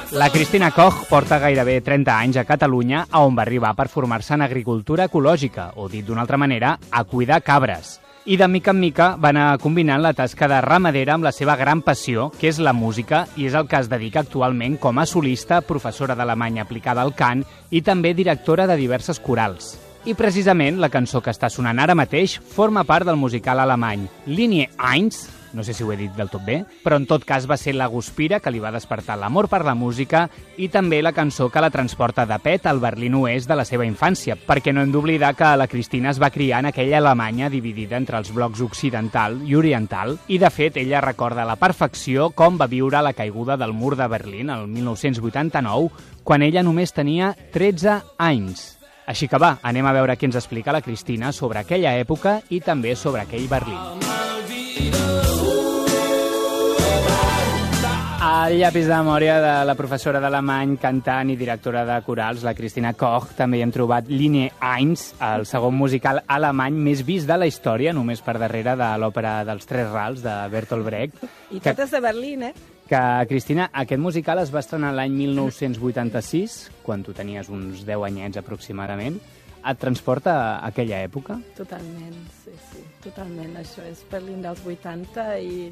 La Cristina Koch porta gairebé 30 anys a Catalunya, a on va arribar per formar-se en agricultura ecològica, o dit d'una altra manera, a cuidar cabres. I de mica en mica va anar combinant la tasca de ramadera amb la seva gran passió, que és la música, i és el que es dedica actualment com a solista, professora d'alemany aplicada al cant i també directora de diverses corals. I precisament la cançó que està sonant ara mateix forma part del musical alemany Linie 1, no sé si ho he dit del tot bé, però en tot cas va ser la guspira que li va despertar l'amor per la música i també la cançó que la transporta de pet al Berlín oest de la seva infància, perquè no hem d'oblidar que la Cristina es va criar en aquella Alemanya dividida entre els blocs occidental i oriental, i de fet ella recorda a la perfecció com va viure la caiguda del mur de Berlín el 1989, quan ella només tenia 13 anys. Així que va, anem a veure què ens explica la Cristina sobre aquella època i també sobre aquell Berlín. El llapis de memòria de la professora d'alemany, cantant i directora de corals, la Cristina Koch. També hi hem trobat Linie 1, el segon musical alemany més vist de la història, només per darrere de l'òpera dels Tres Rals, de Bertolt Brecht. I tot és de Berlín, Que, Cristina, aquest musical es va estrenar l'any 1986, quan tu tenies uns 10 anyets aproximadament. Et transporta a aquella època? Totalment, sí, totalment. Això és Berlín dels 80 i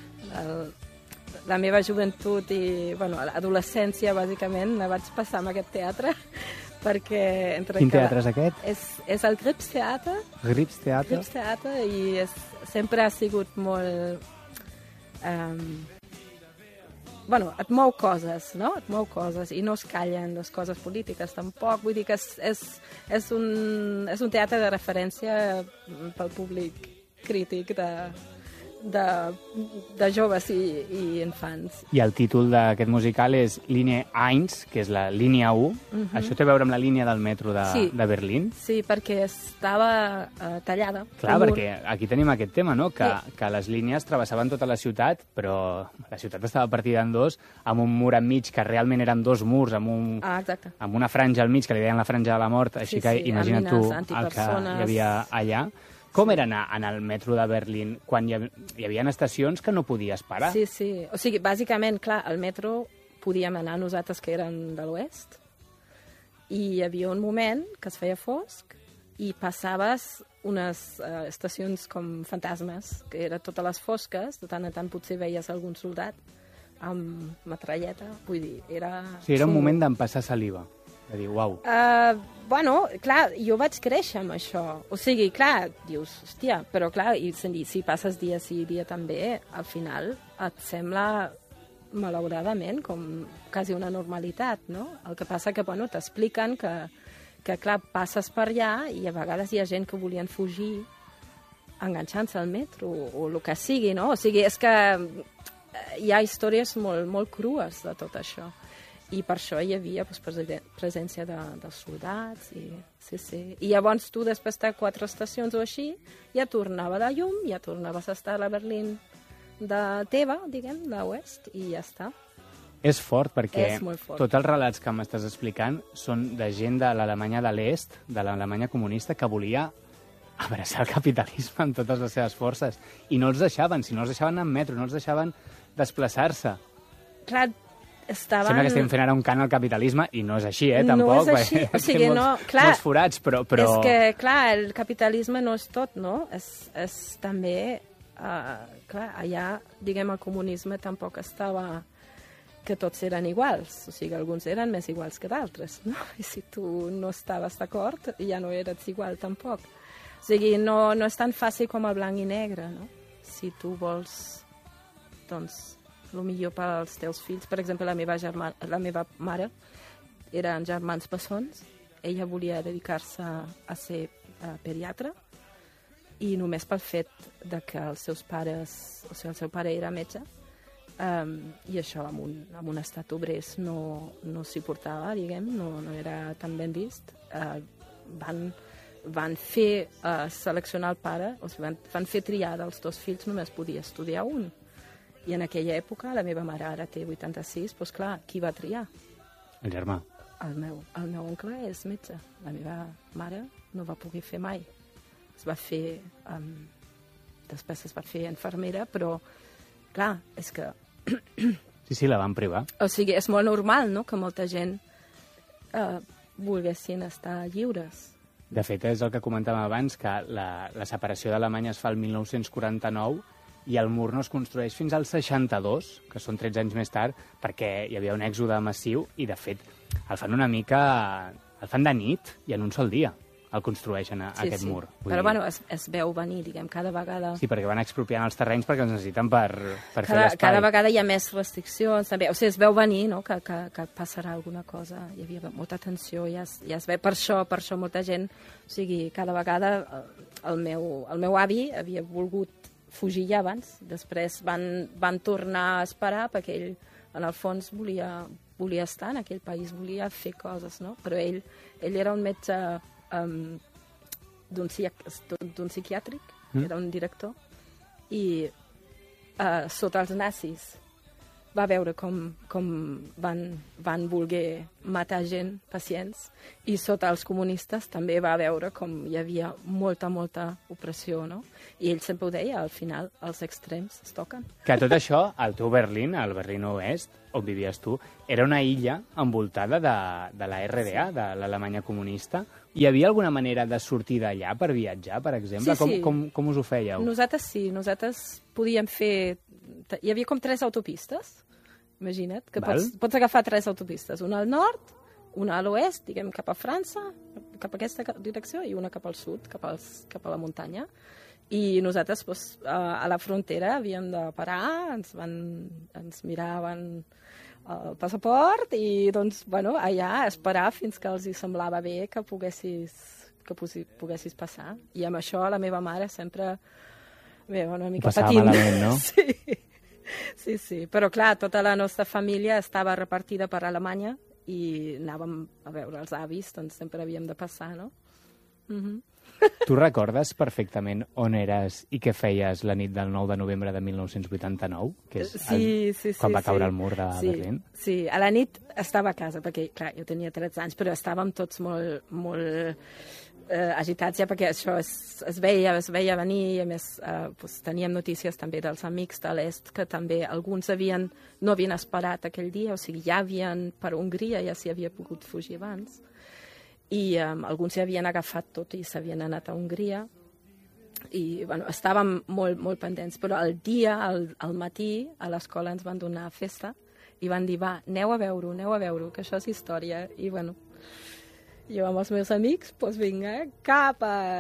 la meva joventut i l'adolescència, bàsicament, la vaig passar amb aquest teatre, perquè... Quin teatre és aquest? És el Gripstheater. Gripstheater, i sempre ha sigut molt... et mou coses, no? Et mou coses i no es callen les coses polítiques tampoc. Vull dir que és un teatre de referència pel públic crític de joves i infants. I el títol d'aquest musical és Linie 1, que és la línia 1. Això té a veure amb la línia del metro de Berlín? Sí, perquè estava tallada. Clar, perquè aquí tenim aquest tema, no? Que les línies travessaven tota la ciutat, però la ciutat estava partida en dos, amb un mur enmig, que realment eren dos murs, amb una franja al mig, que li deien la franja de la mort, així que imagina't tu el que hi havia allà. Com era anar en el metro de Berlín quan hi havia estacions que no podies parar? Sí. O sigui, bàsicament, clar, al metro podíem anar nosaltres que érem de l'oest i hi havia un moment que es feia fosc i passaves unes estacions com fantasmes, que eren totes les fosques, de tant en tant potser veies algun soldat amb metralleta, vull dir, era... Sí, era un moment d'empassar saliva. De dir, uau. Clar, jo vaig créixer amb això. O sigui, clar, dius, hòstia, però clar, si passes dia sí, dia també, al final et sembla, malauradament, com quasi una normalitat, no? El que passa que, t'expliquen que, clar, passes per allà i a vegades hi ha gent que volien fugir enganxant-se al metro o el que sigui, no? O sigui, és que hi ha històries molt, molt crues de tot això. I per això hi havia presència dels soldats. Sí. I llavors tu, després de 4 estacions o així, ja tornava la llum, ja tornaves a estar a la Berlín de teva, diguem, de l'oest, i ja està. És fort, perquè és molt fort. Tots els relats que m'estàs explicant són de gent de l'Alemanya de l'est, de l'Alemanya comunista, que volia abraçar el capitalisme amb totes les seves forces. I no els deixaven, no els deixaven anar en metro, no els deixaven desplaçar-se. Clar, sembla que estem fent ara un cant al capitalisme i no és així, tampoc. No és així, o sigui, molts forats, però... És que, clar, el capitalisme no és tot, no? És també, clar, allà, diguem, el comunisme tampoc estava que tots eren iguals, o sigui, alguns eren més iguals que d'altres, no? I si tu no estaves d'acord, ja no eres igual tampoc. O sigui, no és tan fàcil com el blanc i negre, no? Si tu vols, doncs... el millor pels teus fills. Per exemple, la meva mare eren germans bessons. Ella volia dedicar-se a ser pediatra i només pel fet de que els seus pares, o sigui, el seu pare era metge, i això amb un estat obrers no s'hi portava, diguem, no era tan ben vist. Van fer seleccionar el pare, o sigui, van fer triar dels 2 fills, només podia estudiar un. I en aquella època, la meva mare ara té 86, doncs clar, qui va triar? El germà. El meu oncle és metge. La meva mare no va poder fer mai. Després es va fer infermera, però, clar, és que Sí, la van privar. O sigui, és molt normal, no?, que molta gent volguessin estar lliures. De fet, és el que comentàvem abans, que la separació d'Alemanya es fa el 1949 i el mur no es construeix fins al 62, que són 13 anys més tard, perquè hi havia un èxode massiu i, de fet, el fan una mica... el fan de nit i en un sol dia el construeixen, aquest mur. Però, bueno, es veu venir, diguem, cada vegada... Sí, perquè van expropiant els terrenys perquè els necessiten per fer l'espai. Cada vegada hi ha més restriccions, també. O sigui, es veu venir, no?, que passarà alguna cosa. Hi havia molta tensió, ja es ve. Per això molta gent... O sigui, cada vegada el meu avi havia volgut fugir ja abans, després van tornar a esperar perquè ell, en el fons, volia estar en aquell país, volia fer coses, no? Però ell era un metge d'un psiquiàtric, era un director, i sota els nazis va veure com van voler matar gent, pacients, i sota els comunistes també va veure com hi havia molta opressió, no? I ell sempre ho deia, al final els extrems es toquen. Que tot això, el teu Berlín, el Berlín Oest, on vivies tu, era una illa envoltada de la RDA, de l'Alemanya comunista. Hi havia alguna manera de sortir d'allà per viatjar, per exemple? Sí. Com us ho fèieu? Nosaltres podíem fer... Hi havia com 3 autopistes, imagina't, que pots agafar 3 autopistes, una al nord, una a l'oest, diguem, cap a França, cap a aquesta direcció, i una cap al sud, cap a la muntanya. I nosaltres, a la frontera, havíem de parar, ens miraven el passaport i, doncs, bueno, allà esperar fins que els hi semblava bé que poguessis passar. I amb això la meva mare sempre una mica patint. Passava malament, no? Sí. Però, clar, tota la nostra família estava repartida per Alemanya i anàvem a veure els avis, doncs sempre havíem de passar, no? Tu recordes perfectament on eres i què feies la nit del 9 de novembre de 1989? Que és quan va caure el mur de Berlín? Sí, a la nit estava a casa, perquè, clar, jo tenia 13 anys, però estàvem tots molt agitats ja, perquè això es veia venir, i a més teníem notícies també dels amics de l'est, que també alguns no havien esperat aquell dia, o sigui, ja havien per Hongria, ja s'hi havia pogut fugir abans, i alguns ja havien agafat tot i s'havien anat a Hongria, i bueno, estàvem molt pendents, però el dia, al matí, a l'escola ens van donar festa i van dir, va, aneu a veure-ho, que això és història. I bueno, jo amb els meus amics, doncs vinga, cap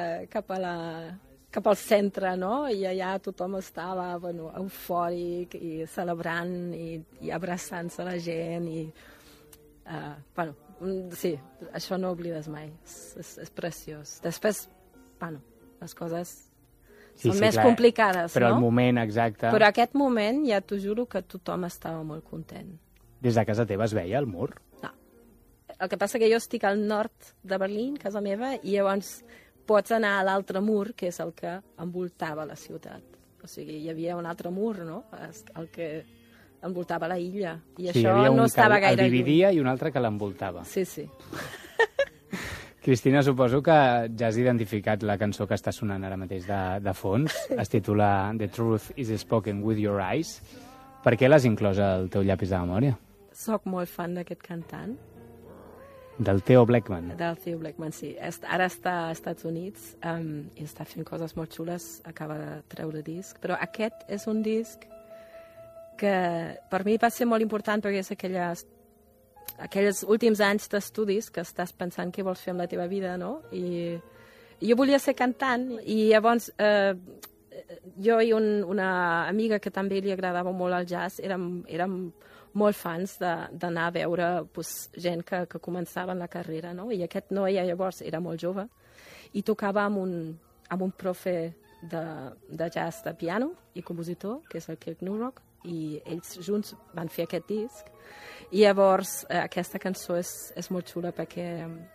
al centre, no? I allà tothom estava, bueno, eufòric i celebrant i abraçant-se la gent i, bueno, sí, això no oblides mai, és preciós. Després, bueno, les coses són més complicades, però no? El moment exacte... Però aquest moment, ja t'ho juro que tothom estava molt content. Des de casa teva es veia el mur? No. El que passa que jo estic al nord de Berlín, casa meva, i llavors pots anar a l'altre mur, que és el que envoltava la ciutat. O sigui, hi havia un altre mur, no?, el que envoltava la illa, i això no estava gaire lluny. El dividia i un altre que l'envoltava. Sí. Cristina, suposo que ja has identificat la cançó que està sonant ara mateix de fons. Es titula The Truth is Spoken with Your Eyes. Per què l'has inclòs al teu llapis de memòria? Soc molt fan d'aquest cantant. Del Theo Blackman? Del Theo Blackman, sí. Ara està als Estats Units i està fent coses molt xules, acaba de treure disc, però aquest és un disc que per mi va ser molt important perquè és aquells últims anys d'estudis que estàs pensant què vols fer amb la teva vida, no? I jo volia ser cantant i llavors jo i una amiga que també li agradava molt el jazz érem molt fans d'anar a veure gent que començava en la carrera, no? I aquest noi llavors era molt jove i tocava amb un profe de jazz de piano i compositor, que és el Kirk Newrock, i ells junts van fer aquest disc. I llavors aquesta cançó és molt xula perquè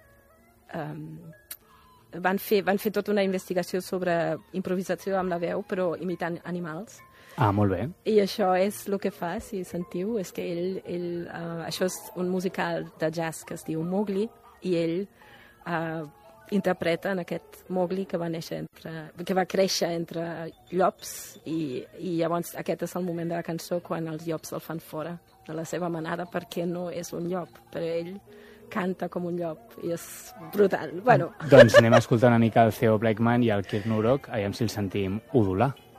van fer tota una investigació sobre improvisació amb la veu, però imitant animals. Ah, molt bé. I això és el que fa, si sentiu, és que això és un musical de jazz que es diu Mowgli, i ell interpreta en aquest Mowgli que va créixer entre llops, i llavors aquest és el moment de la cançó quan els llops el fan fora. de la seva manera, perquè no és un llop, però ell canta com un llop i és brutal. Bueno. Doncs anem a escoltar una mica el Theo Blackman i el Kirk Nurok, aviam si el sentim udolar.